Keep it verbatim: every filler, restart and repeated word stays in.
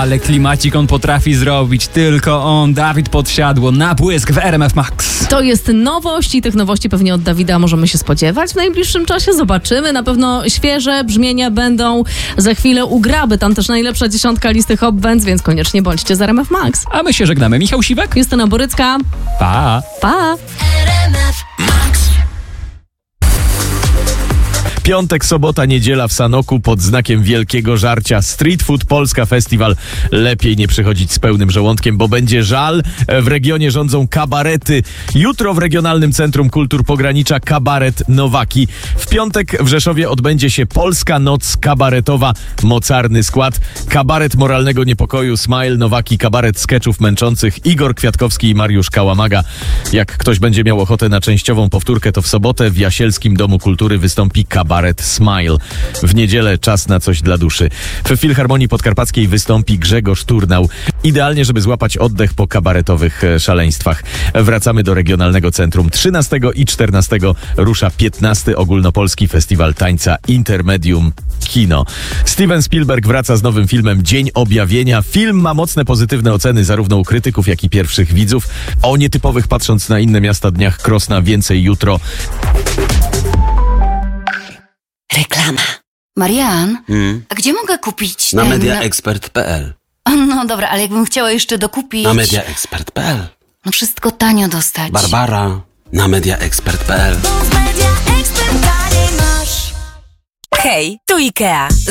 Ale klimacik on potrafi zrobić. Tylko on, Dawid Podsiadło, na błysk w R M F Max. To jest nowość i tych nowości pewnie od Dawida możemy się spodziewać w najbliższym czasie. Zobaczymy. Na pewno świeże brzmienia będą za chwilę u Graby. Tam też najlepsza dziesiątka listy Hot Bands, więc koniecznie bądźcie z R M F Max. A my się żegnamy. Michał Siwek. Justyna Borycka. Pa. Pa. Piątek, sobota, niedziela w Sanoku pod znakiem wielkiego żarcia. Street Food Polska Festiwal. Lepiej nie przychodzić z pełnym żołądkiem, bo będzie żal. W regionie rządzą kabarety. Jutro w Regionalnym Centrum Kultur Pogranicza kabaret Nowaki. W piątek w Rzeszowie odbędzie się Polska Noc Kabaretowa. Mocarny skład. Kabaret moralnego niepokoju, Smile, Nowaki, kabaret skeczów męczących, Igor Kwiatkowski i Mariusz Kałamaga. Jak ktoś będzie miał ochotę na częściową powtórkę, to w sobotę w Jasielskim Domu Kultury wystąpi kabaret Smile. W niedzielę czas na coś dla duszy. W Filharmonii Podkarpackiej wystąpi Grzegorz Turnał. Idealnie, żeby złapać oddech po kabaretowych szaleństwach. Wracamy do Regionalnego Centrum. trzynastego i czternastego rusza piętnasty Ogólnopolski Festiwal Tańca Intermedium Kino. Steven Spielberg wraca z nowym filmem Dzień Objawienia. Film ma mocne pozytywne oceny zarówno u krytyków, jak i pierwszych widzów. O nietypowych, patrząc na inne miasta, dniach Krosna więcej jutro. Reklama. Marian, Hmm? a gdzie mogę kupić Na ten... mediaexpert kropka p l. No dobra, ale jakbym chciała jeszcze dokupić... Na mediaexpert kropka p l. No wszystko tanio dostać. Barbara. Na mediaexpert kropka p l. Hej, tu Ikea.